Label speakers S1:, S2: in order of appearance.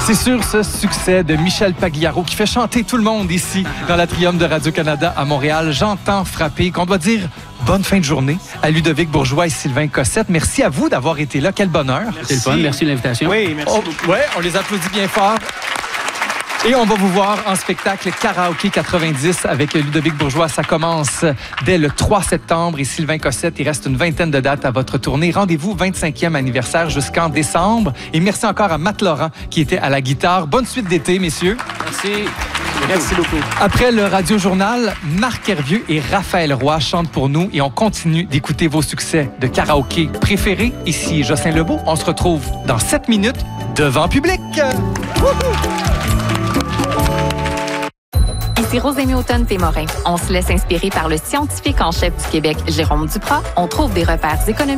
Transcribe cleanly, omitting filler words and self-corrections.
S1: C'est sur ce succès de Michel Pagliaro qui fait chanter tout le monde ici dans l'atrium de Radio-Canada à Montréal. J'entends frapper qu'on doit dire bonne fin de journée à Ludovic Bourgeois et Sylvain Cossette. Merci à vous d'avoir été là. Quel bonheur.
S2: C'est le fun. Merci de l'invitation.
S3: Oui, merci beaucoup.
S1: Ouais, on les applaudit bien fort. Et on va vous voir en spectacle Karaoké 90 avec Ludovic Bourgeois. Ça commence dès le 3 septembre et Sylvain Cossette. Il reste une vingtaine de dates à votre tournée. Rendez-vous 25e anniversaire jusqu'en décembre. Et merci encore à Matt Laurent qui était à la guitare. Bonne suite d'été, messieurs.
S2: Merci.
S3: Merci beaucoup.
S1: Après le Radio-Journal, Marc Hervieux et Raphaël Roy chantent pour nous et on continue d'écouter vos succès de karaoké préférés. Ici Jocelyn Lebeau. On se retrouve dans 7 minutes devant public.
S4: Ici Rosémie Automne-Témorin. On se laisse inspirer par le scientifique en chef du Québec, Jérôme Duprat. On trouve des repères économiques